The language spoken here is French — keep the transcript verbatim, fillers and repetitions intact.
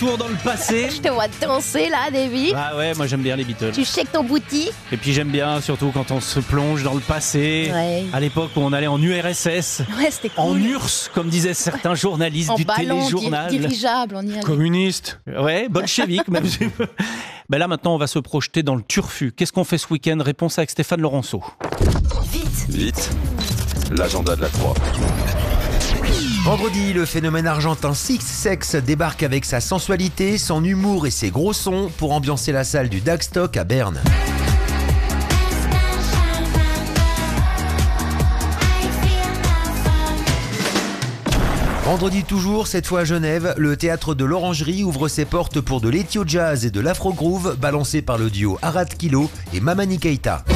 retour dans le passé. Je te vois danser là, Davy. Ah ouais, moi j'aime bien les Beatles. Tu shakes ton booty. Et puis j'aime bien surtout quand on se plonge dans le passé. Ouais. À l'époque où on allait en U R S S. Ouais, c'était cool. En U R S S, comme disaient certains journalistes En du ballon téléjournal. di- dirigeable, on y allait. Communiste. Ouais, bolchevique même. Ben là maintenant on va se projeter dans le turfu. Qu'est-ce qu'on fait ce week-end? Réponse avec Stéphane Laurenceau. Vite, l'agenda de la Croix. Vendredi, le phénomène argentin Six Sex débarque avec sa sensualité, son humour et ses gros sons pour ambiancer la salle du Dagstock à Berne. Vendredi toujours, cette fois à Genève, le théâtre de l'Orangerie ouvre ses portes pour de l'ethio jazz et de l'afro groove balancé par le duo Arad Kilo et Mamani Keita.